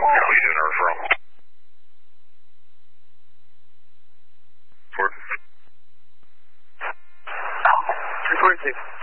How are you doing a referral? Report. Report, 6.